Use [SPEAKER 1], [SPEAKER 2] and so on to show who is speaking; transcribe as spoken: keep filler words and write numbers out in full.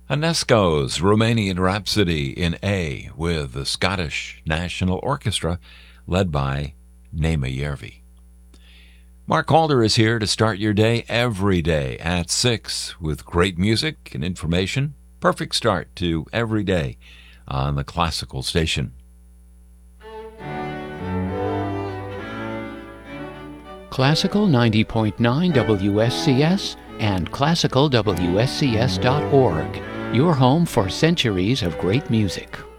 [SPEAKER 1] Unesco's Romanian Rhapsody in A with the Scottish National Orchestra led by Nema Järvi. Mark Calder is here to start your day every day at six with great music and information. Perfect start to every day on the Classical Station.
[SPEAKER 2] Classical ninety point nine W S C S and classical W S C S dot org, your home for centuries of great music.